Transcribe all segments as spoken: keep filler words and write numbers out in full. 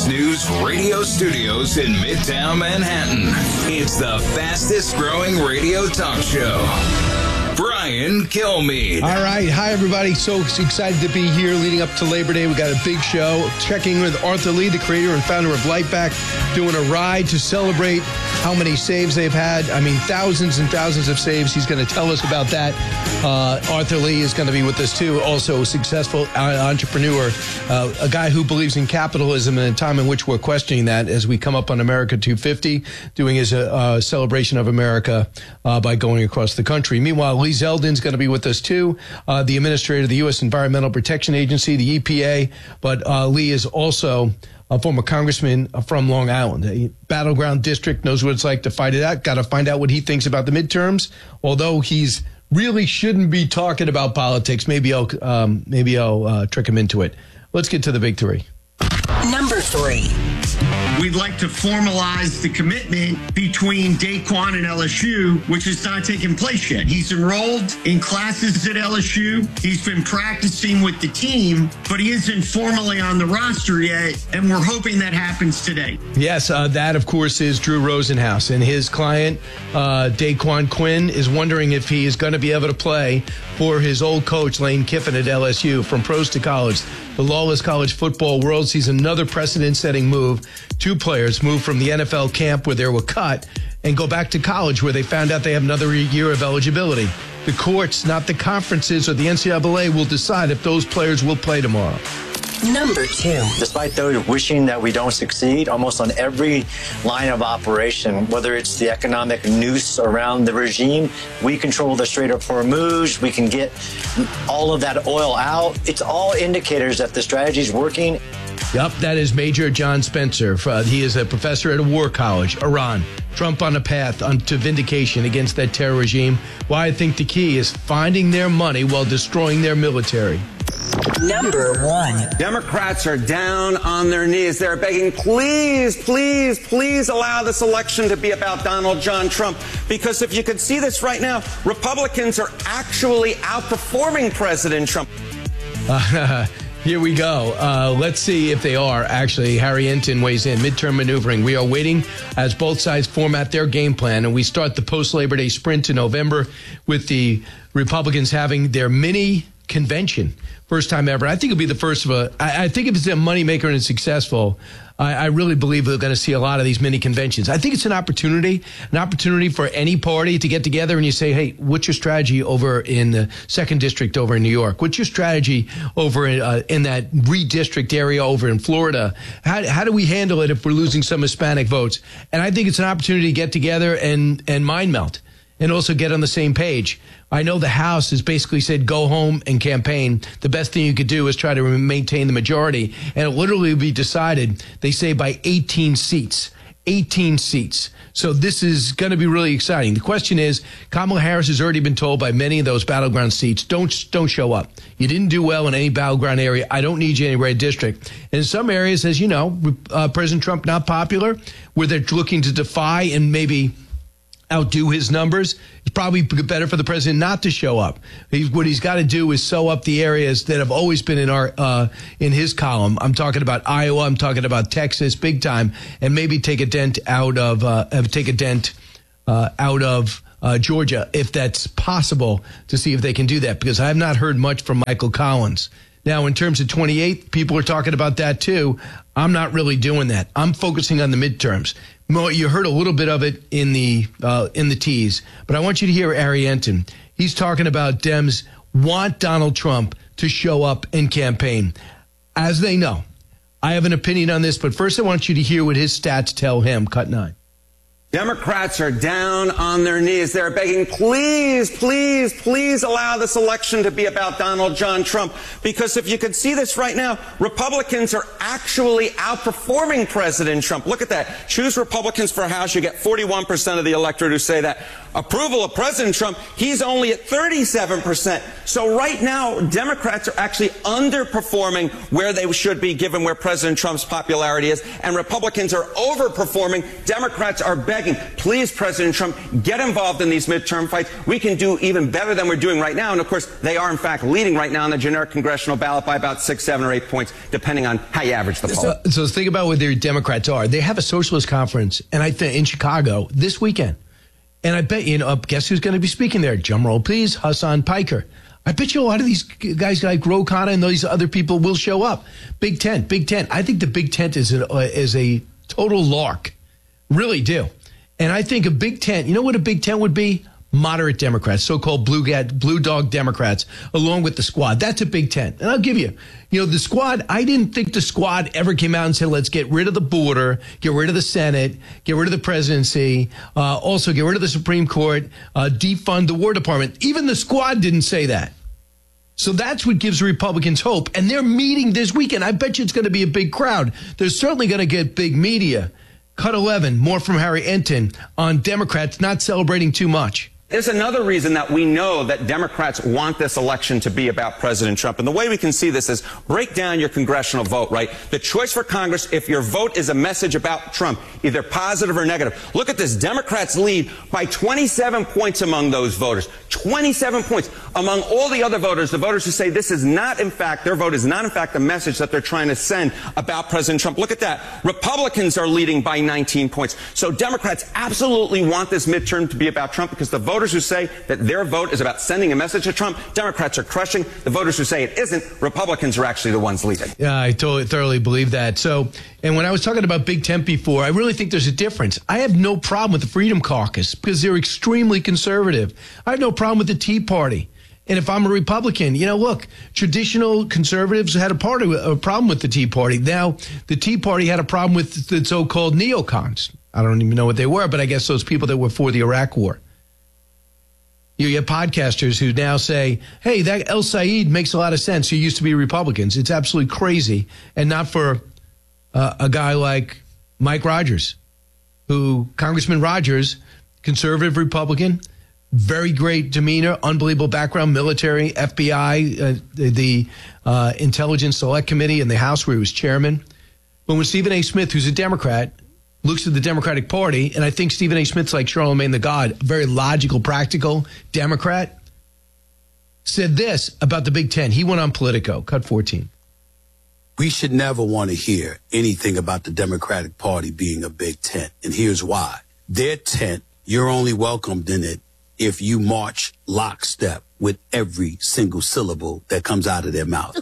Fox News radio studios in Midtown Manhattan. It's the fastest growing radio talk show. Brian Kilmeade. All right. Hi, everybody. So excited to be here leading up to Labor Day. We got a big show. Checking with Arthur Lee, the creator and founder of Lightback, doing a ride to celebrate how many saves they've had. I mean, thousands and thousands of saves. He's going to tell us about that. Uh, Arthur Lee is going to be with us, too. Also a successful entrepreneur, uh, a guy who believes in capitalism in a time in which we're questioning that as we come up on America two fifty, doing his uh, celebration of America uh, by going across the country. Meanwhile, Lee Zeldin's going to be with us, too, uh, the administrator of the U S Environmental Protection Agency, the E P A. But uh, Lee is also a former congressman from Long Island, a battleground district, knows what it's like to fight it out. Got to find out what he thinks about the midterms, although he's really shouldn't be talking about politics. Maybe I'll, um, maybe I'll uh, trick him into it. Let's get to the big three. Number three. We'd like to formalize the commitment between Daquan and L S U, which has not taken place yet. He's enrolled in classes at L S U. He's been practicing with the team, but he isn't formally on the roster yet, and we're hoping that happens today. Yes, uh, that, of course, is Drew Rosenhaus, and his client, uh, Daquan Quinn, is wondering if he is going to be able to play for his old coach, Lane Kiffin, at L S U. From pros to college, the lawless college football world sees another precedent-setting move. Two players move from the N F L camp where they were cut and go back to college where they found out they have another year of eligibility. The courts, not the conferences or the N C double A, will decide if those players will play tomorrow. Number two. Despite those wishing that we don't succeed, almost on every line of operation, whether it's the economic noose around the regime, we control the Strait of Hormuz, we can get all of that oil out. It's all indicators that the strategy is working. Yep, that is Major John Spencer. Uh, he is a professor at a war college. Iran, Trump on a path on, to vindication against that terror regime. Why I think the key is finding their money while destroying their military. Number one. Democrats are down on their knees. They're begging, please, please, please allow this election to be about Donald John Trump. Because if you could see this right now, Republicans are actually outperforming President Trump. Uh, Here we go. Uh, let's see if they are. Actually, Harry Enton weighs in. Midterm maneuvering. We are waiting as both sides format their game plan, and we start the post-Labor Day sprint in November with the Republicans having their mini convention. First time ever. I think it'll be the first of a, I, I think if it's a moneymaker and it's successful, I, I really believe we're going to see a lot of these mini conventions. I think it's an opportunity, an opportunity for any party to get together and you say, hey, what's your strategy over in the second district over in New York? What's your strategy over in, uh, in that redistrict area over in Florida? How, how do we handle it if we're losing some Hispanic votes? And I think it's an opportunity to get together and, and mind melt and also get on the same page. I know the House has basically said go home and campaign. The best thing you could do is try to maintain the majority. And it literally will be decided, they say, by eighteen seats. eighteen seats. So this is going to be really exciting. The question is, Kamala Harris has already been told by many of those battleground seats, don't don't show up. You didn't do well in any battleground area. I don't need you in any red district. And in some areas, as you know, uh, President Trump not popular, where they're looking to defy and maybe outdo his numbers. It's probably better for the president not to show up. He's, what he's got to do is sew up the areas that have always been in our uh, in his column. I'm talking about Iowa. I'm talking about Texas, big time, and maybe take a dent out of uh, take a dent uh, out of uh, Georgia if that's possible. To see if they can do that, because I have not heard much from Michael Collins. Now, in terms of twenty-eight, people are talking about that too. I'm not really doing that. I'm focusing on the midterms. You heard a little bit of it in the uh, in the tease, but I want you to hear Harry Enton. He's talking about Dems want Donald Trump to show up and campaign. As they know, I have an opinion on this, but first I want you to hear what his stats tell him. Cut nine. Democrats are down on their knees. They're begging, please, please, please allow this election to be about Donald John Trump. Because if you could see this right now, Republicans are actually outperforming President Trump. Look at that. Choose Republicans for House. You get forty-one percent of the electorate who say that. Approval of President Trump, he's only at thirty-seven percent. So right now, Democrats are actually underperforming where they should be given where President Trump's popularity is, and Republicans are overperforming. Democrats are begging, please, President Trump, get involved in these midterm fights. We can do even better than we're doing right now. And of course, they are in fact leading right now on the generic congressional ballot by about six, seven, or eight points, depending on how you average the poll. So, so think about where the Democrats are. They have a socialist conference, and I think in Chicago this weekend. And I bet you know, guess who's going to be speaking there? Drum roll, please, Hassan Piker. I bet you a lot of these guys like Ro Khanna and these other people will show up. Big Tent, Big Tent. I think the Big Tent is a, is a total lark. Really do. And I think a Big Tent, you know what a Big Tent would be? Moderate Democrats, so-called blue, blue dog Democrats, along with the squad. That's a Big Tent. And I'll give you, you know, the squad, I didn't think the squad ever came out and said, let's get rid of the border, get rid of the Senate, get rid of the presidency, uh, also get rid of the Supreme Court, uh, defund the War Department. Even the squad didn't say that. So that's what gives Republicans hope. And they're meeting this weekend. I bet you it's going to be a big crowd. They're certainly going to get big media. Cut eleven, more from Harry Enten on Democrats not celebrating too much. There's another reason that we know that Democrats want this election to be about President Trump. And the way we can see this is break down your congressional vote, right? The choice for Congress, if your vote is a message about Trump, either positive or negative. Look at this. Democrats lead by twenty-seven points among those voters. twenty-seven points. Among all the other voters, the voters who say this is not, in fact, their vote is not, in fact, the message that they're trying to send about President Trump. Look at that. Republicans are leading by nineteen points. So Democrats absolutely want this midterm to be about Trump because the voters who say that their vote is about sending a message to Trump, Democrats are crushing. The voters who say it isn't, Republicans are actually the ones leading. Yeah, I totally, thoroughly believe that. So, and when I was talking about Big Tent before, I really think there's a difference. I have no problem with the Freedom Caucus because they're extremely conservative. I have no problem with the Tea Party. And if I'm a Republican, you know, look, traditional conservatives had a, part of, a problem with the Tea Party. Now, the Tea Party had a problem with the so-called neocons. I don't even know what they were, but I guess those people that were for the Iraq War. You have podcasters who now say, hey, that El Said makes a lot of sense. You used to be Republicans. It's absolutely crazy. And not for uh, a guy like Mike Rogers, who Congressman Rogers, conservative Republican, very great demeanor, unbelievable background, military, F B I, uh, the, the uh, Intelligence Select Committee in the House where he was chairman. But when Stephen A. Smith, who's a Democrat, looks at the Democratic Party, and I think Stephen A. Smith's like Charlemagne the God, a very logical, practical Democrat, said this about the Big Ten. He went on Politico, cut fourteen. We should never want to hear anything about the Democratic Party being a big tent, and here's why. Their tent, you're only welcomed in it if you march lockstep with every single syllable that comes out of their mouth.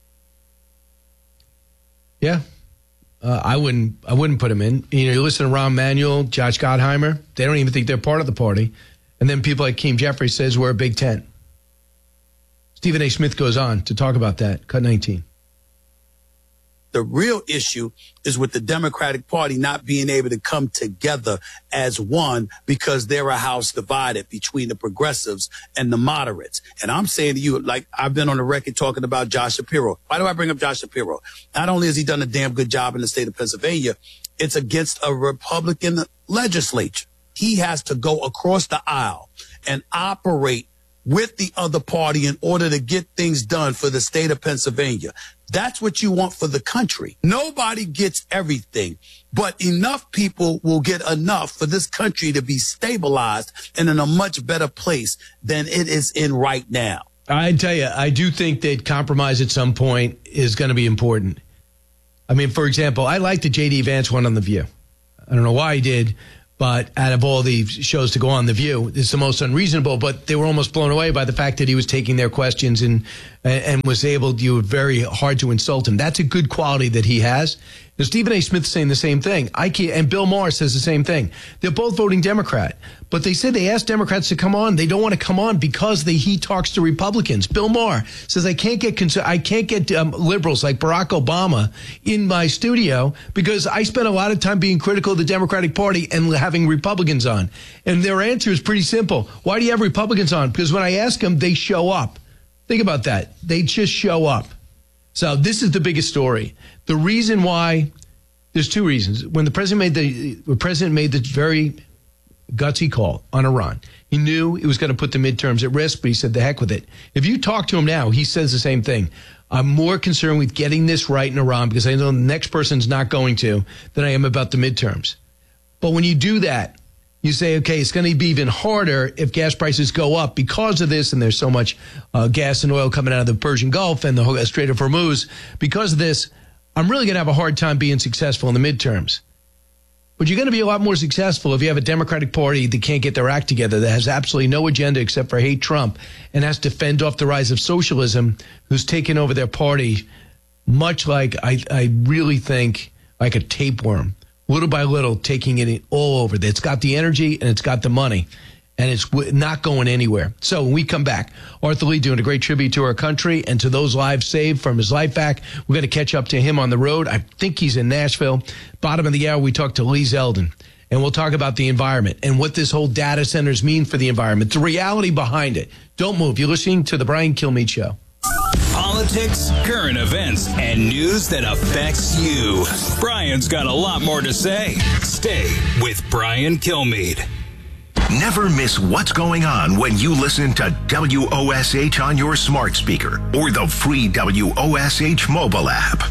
Yeah. Uh, I wouldn't I wouldn't put them in. You know, you listen to Rahm Emanuel, Josh Gottheimer, they don't even think they're part of the party. And then people like Keem Jeffries says we're a Big Tent. Stephen A. Smith goes on to talk about that. Cut nineteen. The real issue is with the Democratic Party not being able to come together as one because they're a house divided between the progressives and the moderates. And I'm saying to you, like I've been on the record talking about Josh Shapiro. Why do I bring up Josh Shapiro? Not only has he done a damn good job in the state of Pennsylvania, it's against a Republican legislature. He has to go across the aisle and operate with the other party in order to get things done for the state of Pennsylvania. That's what you want for the country. Nobody gets everything, but enough people will get enough for this country to be stabilized and in a much better place than it is in right now. I tell you, I do think that compromise at some point is going to be important. I mean, for example, I like the J D Vance one on The View. I don't know why he did. But out of all the shows to go on, The View is the most unreasonable. But they were almost blown away by the fact that he was taking their questions and and was able to, you were very hard to insult him. That's a good quality that he has. Now, Stephen A. Smith's saying the same thing. I can't, and Bill Maher says the same thing. They're both voting Democrat. But they said they asked Democrats to come on. They don't want to come on because they, he talks to Republicans. Bill Maher says, I can't get cons- I can't get um, liberals like Barack Obama in my studio because I spend a lot of time being critical of the Democratic Party and having Republicans on. And their answer is pretty simple. Why do you have Republicans on? Because when I ask them, they show up. Think about that. They just show up. So this is the biggest story. The reason why, there's two reasons. When the president made the, the president made the very gutsy call on Iran. He knew it was going to put the midterms at risk, but he said, the heck with it. If you talk to him now, he says the same thing. I'm more concerned with getting this right in Iran because I know the next person's not going to than I am about the midterms. But when you do that, you say, okay, it's going to be even harder if gas prices go up because of this, and there's so much uh, gas and oil coming out of the Persian Gulf and the Strait of Hormuz. Because of this, I'm really going to have a hard time being successful in the midterms. But you're going to be a lot more successful if you have a Democratic Party that can't get their act together, that has absolutely no agenda except for hate Trump, and has to fend off the rise of socialism, who's taken over their party, much like I, I really think like a tapeworm. Little by little, taking it all over. It's got the energy and it's got the money, and it's not going anywhere. So when we come back, Arthur Lee doing a great tribute to our country and to those lives saved from his life back. We're going to catch up to him on the road. I think he's in Nashville. Bottom of the hour, we talk to Lee Zeldin, and we'll talk about the environment and what this whole data centers mean for the environment, the reality behind it. Don't move. You're listening to The Brian Kilmeade Show. Politics, current events, and news that affects you. Brian's got a lot more to say. Stay with Brian Kilmeade. Never miss what's going on when you listen to W O S H on your smart speaker or the free W O S H mobile app.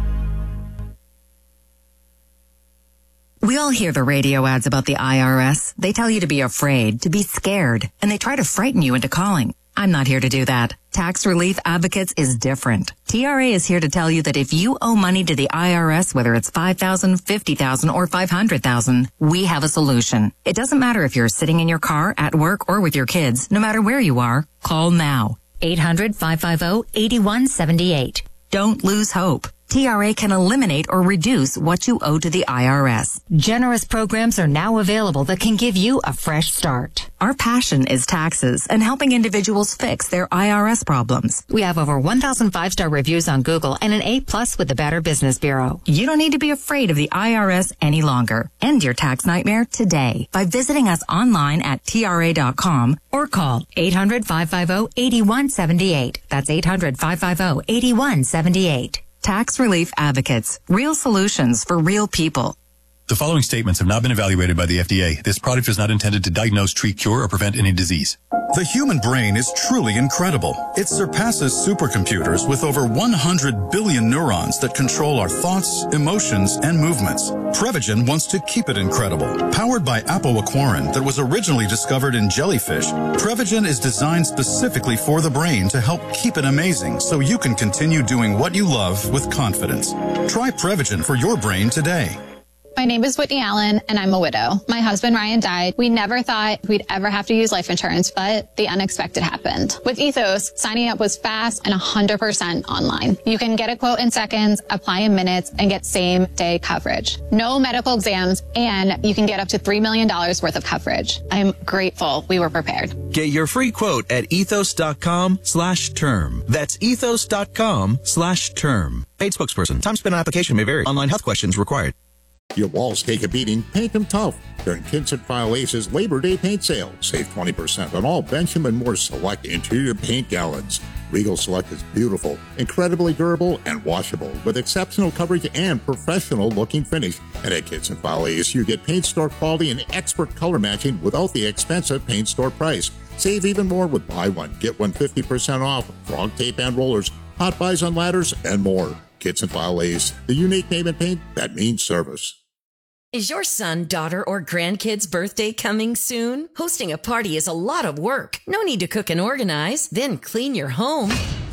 We all hear the radio ads about the I R S. They tell you to be afraid, to be scared, and they try to frighten you into calling. I'm not here to do that. Tax Relief Advocates is different. T R A is here to tell you that if you owe money to the I R S, whether it's five thousand dollars, fifty thousand dollars, or five hundred thousand dollars, we have a solution. It doesn't matter if you're sitting in your car, at work, or with your kids. No matter where you are, call now. eight hundred, five five zero, eight one seven eight. Don't lose hope. T R A can eliminate or reduce what you owe to the I R S. Generous programs are now available that can give you a fresh start. Our passion is taxes and helping individuals fix their I R S problems. We have over one thousand five-star reviews on Google and an A plus with the Better Business Bureau. You don't need to be afraid of the I R S any longer. End your tax nightmare today by visiting us online at T R A dot com or call eight hundred, five five zero, eight one seven eight. That's eight hundred, five five zero, eight one seven eight. Tax Relief Advocates. Real solutions for real people. The following statements have not been evaluated by the F D A. This product is not intended to diagnose, treat, cure, or prevent any disease. The human brain is truly incredible. It surpasses supercomputers with over one hundred billion neurons that control our thoughts, emotions, and movements. Prevagen wants to keep it incredible. Powered by apoaquarin that was originally discovered in jellyfish, Prevagen is designed specifically for the brain to help keep it amazing so you can continue doing what you love with confidence. Try Prevagen for your brain today. My name is Whitney Allen, and I'm a widow. My husband, Ryan, died. We never thought we'd ever have to use life insurance, but the unexpected happened. With Ethos, signing up was fast and one hundred percent online. You can get a quote in seconds, apply in minutes, and get same-day coverage. No medical exams, and you can get up to three million dollars worth of coverage. I'm grateful we were prepared. Get your free quote at ethos.com slash term. That's ethos.com slash term. Paid spokesperson. Time spent on application may vary. Online health questions required. Your walls take a beating, paint them tough. During Kinsett File Ace's Labor Day paint sale, save twenty percent on all Benjamin Moore Select interior paint gallons. Regal Select is beautiful, incredibly durable, and washable, with exceptional coverage and professional-looking finish. And at Kinsett File Ace, you get paint store quality and expert color matching without the expensive paint store price. Save even more with buy one, get one fifty percent off, frog tape and rollers, hot buys on ladders, and more. Kinsett File Ace, the unique name in paint that means service. Is your son, daughter, or grandkid's birthday coming soon? Hosting a party is a lot of work. No need to cook and organize, then clean your home.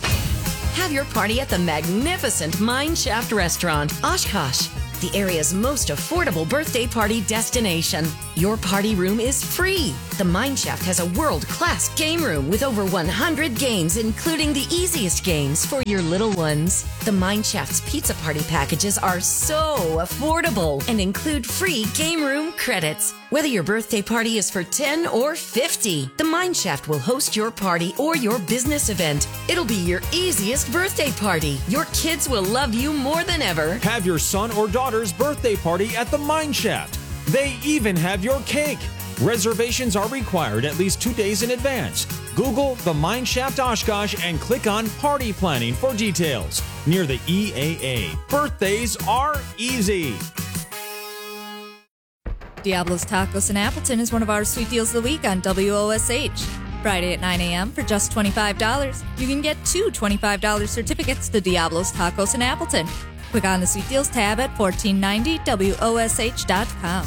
Have your party at the magnificent Mine Shaft Restaurant, Oshkosh, the area's most affordable birthday party destination. Your party room is free. The Mine Shaft has a world-class game room with over one hundred games, including the easiest games for your little ones. The Mine Shaft's pizza party packages are so affordable and include free game room credits. Whether your birthday party is for ten or fifty, the Mine Shaft will host your party or your business event. It'll be your easiest birthday party. Your kids will love you more than ever. Have your son or daughter's birthday party at the Mine Shaft. They even have your cake. Reservations are required at least two days in advance. Google the Mine Shaft Oshkosh and click on Party Planning for details. Near the E A A. Birthdays are easy. Diablo's Tacos in Appleton is one of our sweet deals of the week on W O S H. Friday at nine a.m. for just twenty-five dollars, you can get two twenty-five dollars certificates to Diablo's Tacos in Appleton. Click on the Sweet Deals tab at fourteen ninety W O S H dot com.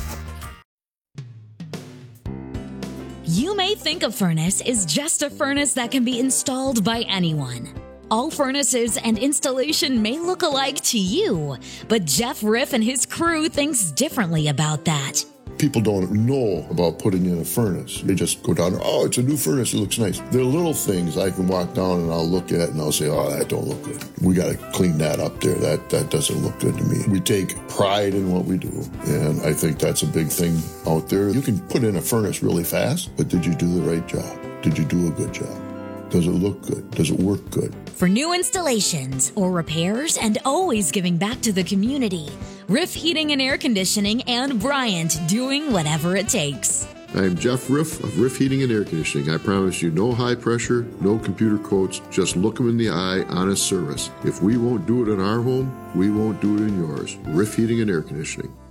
You may think a furnace is just a furnace that can be installed by anyone. All furnaces and installation may look alike to you, but Jeff Riff and his crew thinks differently about that. People don't know about putting in a furnace. They just go down there, oh, it's a new furnace, it looks nice. There are little things I can walk down and I'll look at and I'll say, oh, that don't look good. We got to clean that up there. That that doesn't look good to me. We take pride in what we do, and I think that's a big thing out there. You can put in a furnace really fast, but did you do the right job? Did you do a good job? Does it look good? Does it work good? For new installations or repairs and always giving back to the community, Riff Heating and Air Conditioning and Bryant doing whatever it takes. I'm Jeff Riff of Riff Heating and Air Conditioning. I promise you no high pressure, no computer quotes, just look them in the eye, honest service. If we won't do it in our home, we won't do it in yours. Riff Heating and Air Conditioning.